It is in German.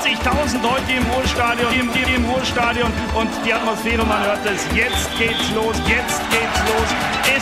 50.000 heute im Ruhrstadion, im Ruhrstadion und die Atmosphäre, man hört es, jetzt geht's los,